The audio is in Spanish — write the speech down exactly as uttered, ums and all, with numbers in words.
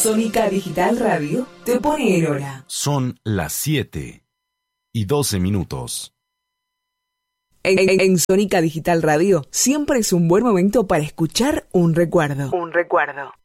Sónica Digital Radio te pone en hora. Son las siete y doce minutos. En, en, en Sónica Digital Radio siempre es un buen momento para escuchar un recuerdo. Un recuerdo.